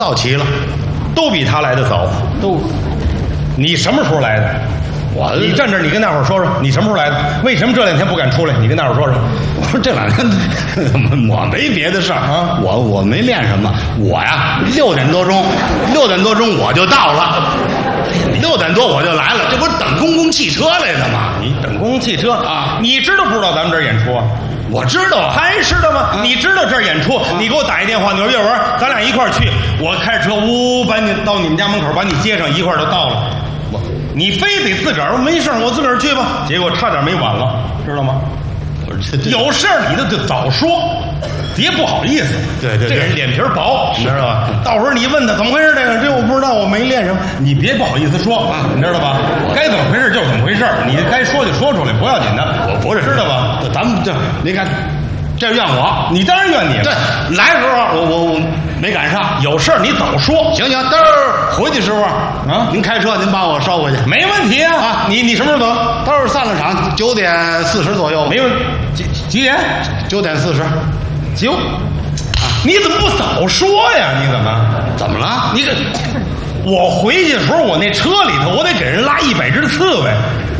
到齐了， 都比他来的早。 都你什么时候来的？你站这儿，你跟大伙儿说说，你什么时候来的？为什么这2天不敢出来？你跟大伙儿说说。 我说这2天我没别的事儿啊， 我没练什么，我呀6点多钟我就到了，6点多我就来了，这不是等公共汽车来的吗？ 你等公共汽车啊？ 你知道不知道咱们这儿演出啊？ 我知道啊， 还知道吗？你知道这儿演出，你给我打一电话，你说岳文，咱俩一块儿去，我开着车把你到你们家门口，把你接上，一块儿就到了。你非得自个儿没事我自个儿去吧，结果差点没晚了，知道吗？有事儿你就早说，别不好意思。 对， 这人脸皮薄，你知道吧？到时候你问他怎么回事，这我不知道，我没练什么，你别不好意思说，你知道吧？该怎么回事就是怎么回事，你该说就说出来，不要紧的。 我不是知道吧？ 咱们这您看，这怨我， 你当然怨你了。 对，来的时候我没赶上， 有事儿你早说。 行，等回去时候啊，您开车您把我捎回去， 没问题啊。你什么时候走？ 到时候散了场9点40左右， 没问几点 ？9点40。 9你怎么不早说呀？你怎么了？ 你我回去的时候，我那车里头，我得给人拉100只刺猬，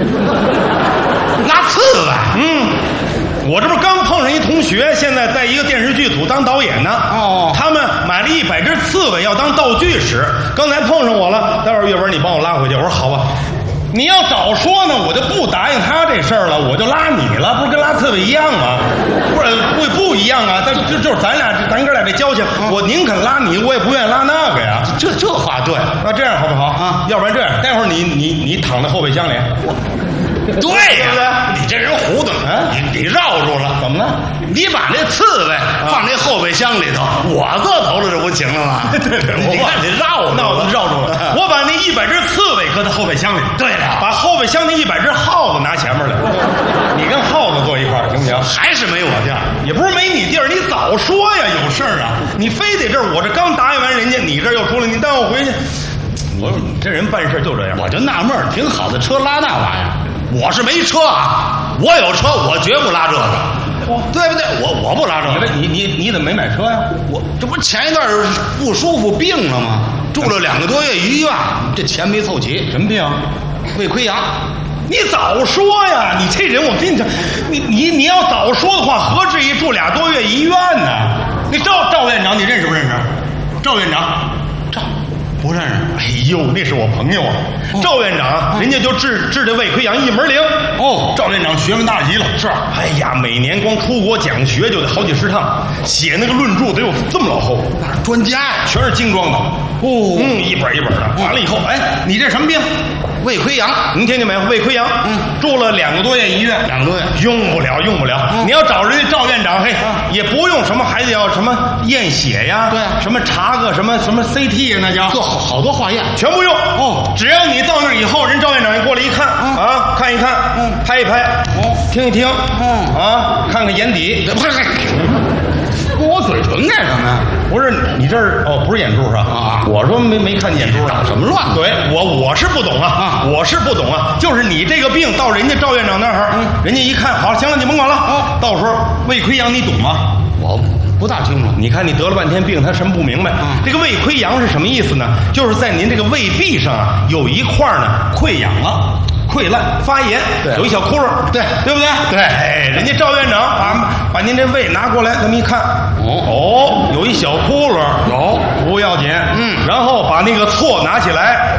拉刺猬。 我这不刚碰上一同学，现在在一个电视剧组当导演呢。他们买了100只刺猬要当道具使，刚才碰上我了。待会儿岳文你帮我拉回去。我说好吧。你要早说呢，我就不答应他这事儿了，我就拉你了，不是跟拉刺猬一样吗？不一样啊，但就是咱哥俩这交情，我宁肯拉你，我也不愿意拉那个呀。 这话对。 那这样好不好啊？ 要不然这样，待会儿你躺在后备箱里。 对呀，你这人糊涂啊！你绕住了， 怎么了？ 你把那刺猬放那后备箱里头，我坐头了，这不行了吗？ 对， 你看你绕住了。我把那100只刺猬搁在后备箱里。 对了， 把后备箱那100只耗子拿前面来。你跟耗子坐一块儿行不行？ 还是没我地儿， 也不是没你地儿，你早说呀，有事儿啊！你非得这儿，我这刚答应完人家，你这儿又出来，你带我回去。你这人办事就这样。 我就纳闷儿，挺好的车拉那玩意儿。我是没车啊，我有车，我绝不拉这个，对不对？我不拉这个。 你怎么没买车呀？ 我这不前一段不舒服病了吗？住了2个多月医院，这钱没凑齐。 什么病？ 胃溃疡。 你早说呀！你这人，我跟你讲，你要早说的话，何至于住2多月医院呢？那赵院长你认识不认识？赵院长。 不认识。 哎呦，那是我朋友啊！赵院长，人家就治这胃溃疡一门灵。赵院长学问大极了。是。哎呀，每年光出国讲学就得好几10趟，写那个论著得有这么老厚。 那是专家呀， 全是精装的。一本一本的。完了以后，你这什么病？ 胃溃疡。 您听见没有？胃溃疡。住了2个多月医院。 2个多月。 用不了。你要找人家赵院长，也不用什么，还得要什么验血呀？ 对啊。 什么查个什么 CT 呀？那叫。 好多化验， 全不用。只要你到那儿以后，人赵院长一过来一看，看一看，拍一拍，听一听，看看眼底。 过我嘴唇干什么呀？ 不是你这儿不是眼珠是吧？我说没看见眼珠长什么乱？ 对，我是不懂啊，我是不懂啊。就是你这个病到人家赵院长那儿，人家一看，好，行了，你甭管了。到时候胃溃疡你懂吗？ 我不大清楚。 你看你得了半天病，他什么不明白？这个胃溃疡是什么意思呢？就是在您这个胃壁上有一块呢溃疡了。溃烂发炎，有一小窟窿，对不对？对，人家赵院长把您这胃拿过来，这么一看，有一小窟窿，不要紧，然后把那个锉拿起来，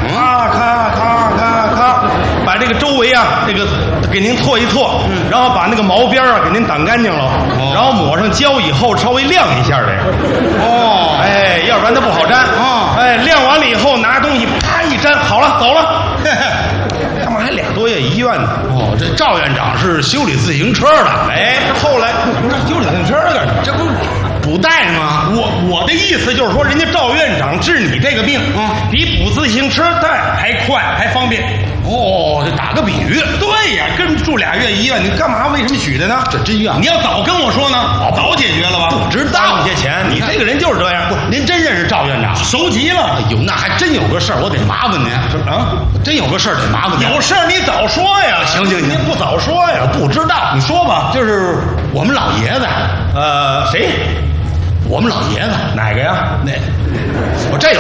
咔，把这个周围这个给您锉一锉，然后把那个毛边给您掸干净了，然后抹上胶以后稍微晾一下这个，要不然它不好粘，晾完了以后拿东西啪一粘，好了，走了。干嘛还2多月医院呢？ 这赵院长是修理自行车的。 后来修理自行车的干什么？ 这不补带吗？ 我的意思就是说，人家赵院长治你这个病，比补自行车带还快还方便。 这打个比喻。 对呀，跟住2月医院，你干嘛？为什么许的呢？ 这真冤！ 你要早跟我说呢，早解决了吧？ 不知道那些钱，你这个人就是这样。 您真认识赵院长？ 熟极了。 哎呦，那还真有个事儿，我得麻烦您。真有个事儿得麻烦您。 有事儿你早说呀。 行， 您不早说呀？ 我不知道， 你说吧。 就是我们老爷子。 谁？ 我们老爷子。 哪个呀？ 我这有